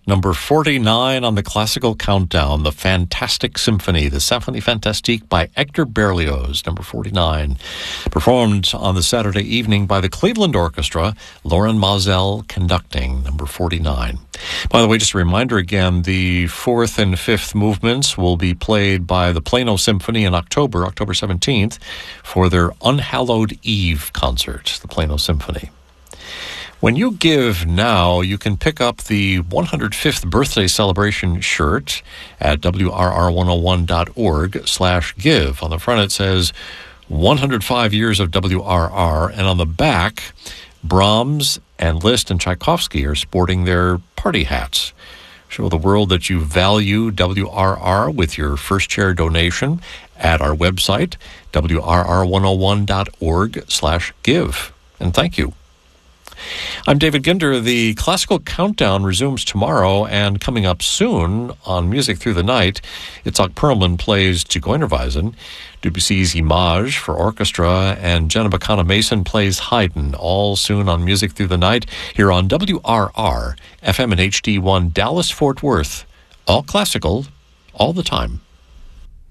Number 49 on the classical countdown, the Fantastic Symphony, the Symphonie Fantastique by Hector Berlioz, number 49. Performed on the Saturday evening by the Cleveland Orchestra, Loren Maazel conducting, number 49. By the way, just a reminder again, the fourth and fifth movements will be played by the Plano Symphony in October 17th, for their Unhallowed Eve concert, the Plano Symphony. When you give now, you can pick up the 105th birthday celebration shirt at WRR101.org/give. On the front it says 105 years of WRR, and on the back, Brahms and Liszt and Tchaikovsky are sporting their party hats. Show the world that you value WRR with your first share donation at our website, WRR101.org/give. And thank you. I'm David Ginder. The Classical Countdown resumes tomorrow, and coming up soon on Music Through the Night, Itzhak Perlman plays Zigeunerweisen, Debussy's Image for orchestra, and Jenna Bacana Mason plays Haydn, all soon on Music Through the Night here on WRR, FM and HD1, Dallas, Fort Worth. All classical, all the time.